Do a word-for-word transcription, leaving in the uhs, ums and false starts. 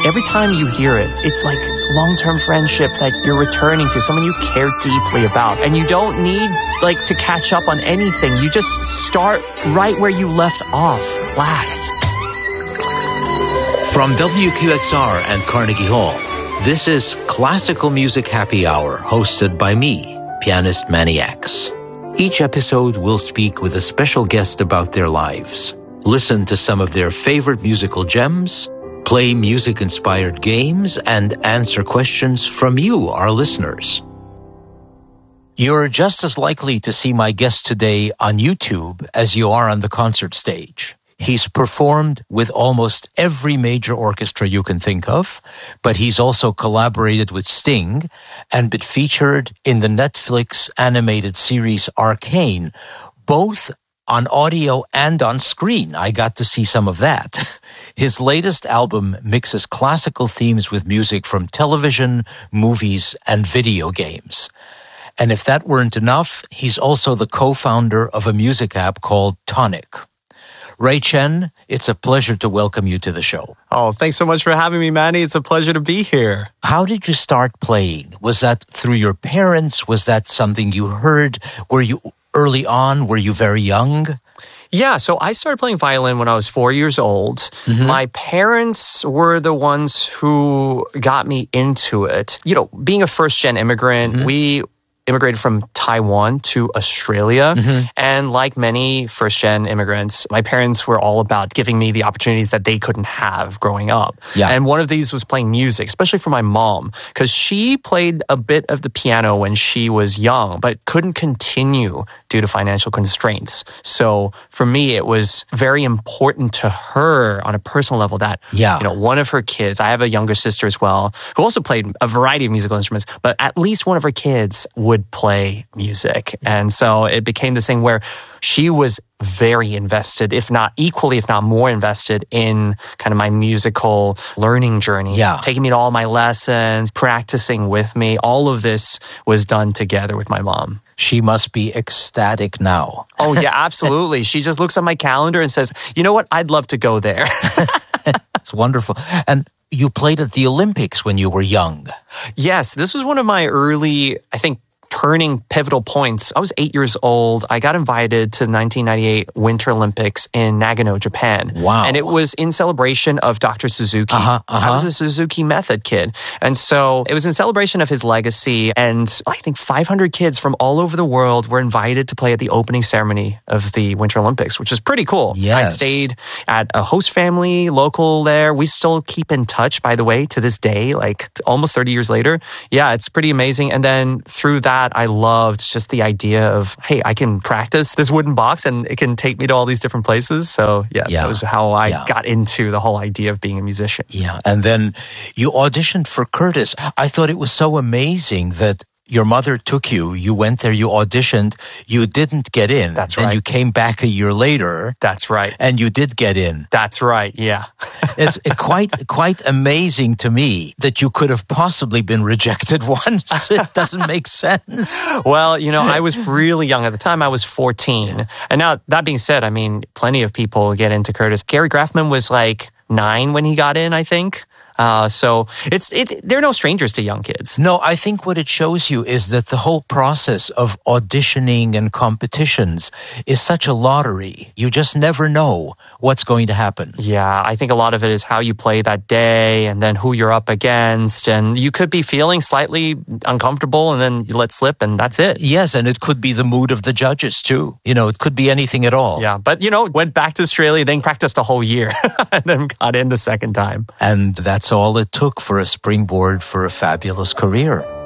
every time you hear it, it's like long-term friendship that you're returning to, someone you care deeply about. And you don't need like to catch up on anything. You just start right where you left off last. From W Q X R and Carnegie Hall, this is Classical Music Happy Hour, hosted by me, pianist Manny X. Each episode will speak with a special guest about their lives, listen to some of their favorite musical gems, play music-inspired games, and answer questions from you, our listeners. You're just as likely to see my guest today on YouTube as you are on the concert stage. He's performed with almost every major orchestra you can think of, but he's also collaborated with Sting and been featured in the Netflix animated series Arcane, both on audio and on screen. I got to see some of that. His latest album mixes classical themes with music from television, movies, and video games. And if that weren't enough, he's also the co-founder of a music app called Tonic. Ray Chen, it's a pleasure to welcome you to the show. Oh, thanks so much for having me, Manny. It's a pleasure to be here. How did you start playing? Was that through your parents? Was that something you heard? Were you early on? Were you very young? Yeah, so I started playing violin when I was four years old. Mm-hmm. My parents were the ones who got me into it. You know, being a first-gen immigrant, mm-hmm. we immigrated from Taiwan to Australia. Mm-hmm. And like many first-gen immigrants, my parents were all about giving me the opportunities that they couldn't have growing up. Yeah. And one of these was playing music, especially for my mom, because she played a bit of the piano when she was young, but couldn't continue due to financial constraints. So for me, it was very important to her on a personal level that, yeah. you know, one of her kids, I have a younger sister as well, who also played a variety of musical instruments, but at least one of her kids would play music. And so it became this thing where she was very invested, if not equally, if not more invested in kind of my musical learning journey. Yeah. Taking me to all my lessons, practicing with me. All of this was done together with my mom. She must be ecstatic now. Oh, yeah, absolutely. She just looks at my calendar and says, you know what? I'd love to go there. That's wonderful. And you played at the Olympics when you were young. Yes, this was one of my early, I think, turning pivotal points. I was eight years old. I got invited to the nineteen ninety-eight Winter Olympics in Nagano, Japan. Wow. And it was in celebration of Doctor Suzuki. Uh-huh, uh-huh. I was a Suzuki Method kid. And so it was in celebration of his legacy. And I think five hundred kids from all over the world were invited to play at the opening ceremony of the Winter Olympics, which is pretty cool. Yes. I stayed at a host family local there. We still keep in touch, by the way, to this day, like almost thirty years later. Yeah, it's pretty amazing. And then through that, I loved just the idea of, hey, I can practice this wooden box and it can take me to all these different places. So yeah, yeah. that was how I yeah. got into the whole idea of being a musician. Yeah. And then you auditioned for Curtis. I thought it was so amazing that your mother took you, you went there, you auditioned, you didn't get in. That's right. And you came back a year later. That's right. And you did get in. That's right, yeah. It's quite quite amazing to me that you could have possibly been rejected once. It doesn't make sense. Well, you know, I was really young at the time. I was fourteen. And now, that being said, I mean, plenty of people get into Curtis. Gary Graffman was like nine when he got in, I think. Uh, so it's it's they're no strangers to young kids. No, I think what it shows you is that the whole process of auditioning and competitions is such a lottery. You just never know what's going to happen. Yeah, I think a lot of it is how you play that day and then who you're up against. And you could be feeling slightly uncomfortable and then you let slip and that's it. Yes, and it could be the mood of the judges too. You know, it could be anything at all. Yeah, but you know, went back to Australia, then practiced a whole year and then got in the second time. And that's all it took for a springboard for a fabulous career.